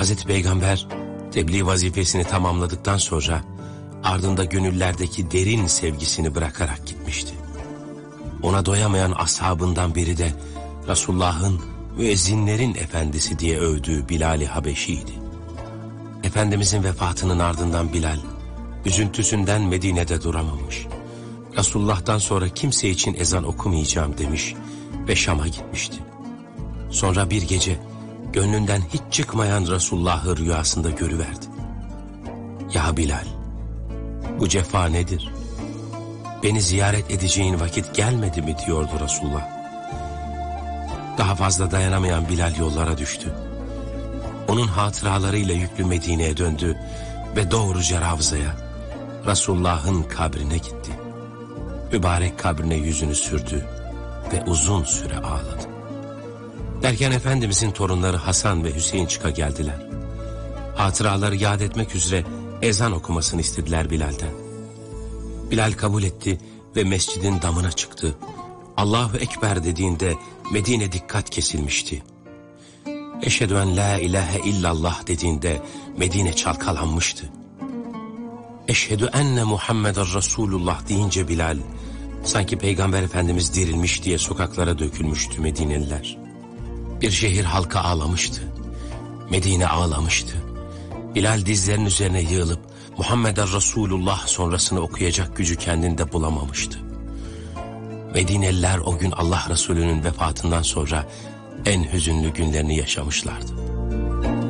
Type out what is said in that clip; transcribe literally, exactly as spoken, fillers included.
Hazreti Peygamber tebliğ vazifesini tamamladıktan sonra ardında gönüllerdeki derin sevgisini bırakarak gitmişti. Ona doyamayan ashabından biri de Resulullah'ın müezzinlerin efendisi diye övdüğü Bilal-i Habeşi'ydi. Efendimizin vefatının ardından Bilal, üzüntüsünden Medine'de duramamış. Resulullah'tan sonra kimse için ezan okumayacağım demiş ve Şam'a gitmişti. Sonra bir gece gönlünden hiç çıkmayan Resulullah'ı rüyasında görüverdi. Ya Bilal, bu cefa nedir? Beni ziyaret edeceğin vakit gelmedi mi diyordu Resulullah. Daha fazla dayanamayan Bilal yollara düştü. Onun hatıralarıyla yüklü Medine'ye döndü ve doğruca Ravza'ya, Resulullah'ın kabrine gitti. Mübarek kabrine yüzünü sürdü ve uzun süre ağladı. Derken Efendimizin torunları Hasan ve Hüseyin çıka geldiler. Hatıraları yad etmek üzere ezan okumasını istediler Bilal'den. Bilal kabul etti ve mescidin damına çıktı. Allahu Ekber dediğinde Medine dikkat kesilmişti. Eşhedü en la ilahe illallah dediğinde Medine çalkalanmıştı. Eşhedü enne Muhammeden Resulullah deyince Bilal, sanki Peygamber Efendimiz dirilmiş diye sokaklara dökülmüştü Medineliler. Bir şehir halkı ağlamıştı. Medine ağlamıştı. Bilal dizlerinin üzerine yığılıp Muhammeden Resulullah sonrasını okuyacak gücü kendinde bulamamıştı. Medineliler o gün Allah Resulü'nün vefatından sonra en hüzünlü günlerini yaşamışlardı.